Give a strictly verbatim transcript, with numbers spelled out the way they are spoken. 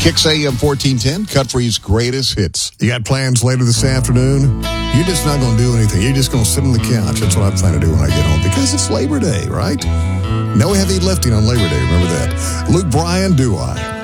Kicks A M fourteen ten, Country's greatest hits. You got plans later this afternoon? You're just not going to do anything. You're just going to sit on the couch. That's what I plan to do when I get home because it's Labor Day, right? No heavy lifting on Labor Day. Remember that. Luke Bryan, Do I?